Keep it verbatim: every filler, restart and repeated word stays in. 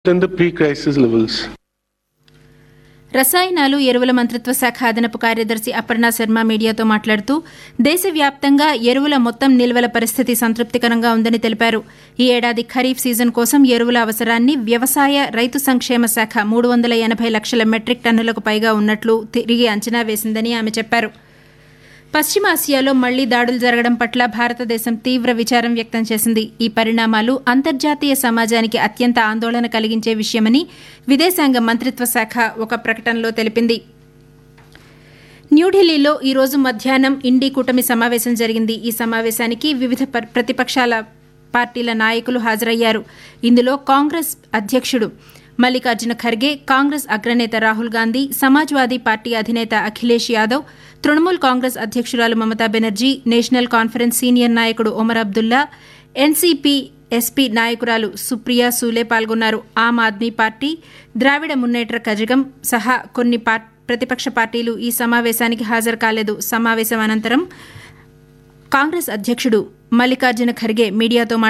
than the pre-crisis levels. రసాయనాలు ఎరువుల మంత్రిత్వ శాఖ అదనపు కార్యదర్శి అపర్ణ శర్మ మీడియాతో మాట్లాడుతూ దేశవ్యాప్తంగా ఎరువుల మొత్తం నిల్వల పరిస్థితి సంతృప్తికరంగా ఉందని తెలిపారు. ఈ ఏడాది ఖరీఫ్ సీజన్ కోసం ఎరువుల అవసరాన్ని వ్యవసాయ రైతు సంక్షేమ శాఖ మూడు వందల ఎనభై లక్షల మెట్రిక్ టన్నులకు పైగా ఉన్నట్లు తిరిగి అంచనా వేసిందని ఆమె చెప్పారు. పశ్చిమాసియాలో మళ్లీ దాడులు జరగడం పట్ల భారతదేశం తీవ్ర విచారం వ్యక్తం చేసింది. ఈ పరిణామాలు అంతర్జాతీయ సమాజానికి అత్యంత ఆందోళన కలిగించే విషయమని విదేశాంగ మంత్రిత్వ శాఖ ఒక ప్రకటనలో తెలిపింది. న్యూఢిల్లీలో ఈ రోజు మధ్యాహ్నం ఇండీ కూటమి సమావేశం జరిగింది. ఈ సమావేశానికి వివిధ ప్రతిపక్షాల పార్టీల నాయకులు హాజరయ్యారు. ఇందులో కాంగ్రెస్ అధ్యక్షుడు మల్లికార్జున ఖర్గే, కాంగ్రెస్ అగ్రనేత రాహుల్ గాంధీ, సమాజ్వాదీ పార్టీ అధినేత అఖిలేష్ యాదవ్, తృణమూల్ కాంగ్రెస్ అధ్యక్షురాలు Mamata Banerjee, national conference senior నాయకుడు ఒమర్ అబ్దుల్లా, ఎన్సీపీ ఎస్పీ నాయకురాలు సుప్రియా సూలే పాల్గొన్నారు. ఆమ్ ఆద్మీ పార్టీ, ద్రావిడ మున్నేట్ర కజగం సహా కొన్ని ప్రతిపక్ష పార్టీలు ఈ సమావేశానికి హాజరు కాలేదు. సమావేశం అనంతరం కాంగ్రెస్ అధ్యక్షుడు మల్లికార్జున ఖర్గే మీడియాతో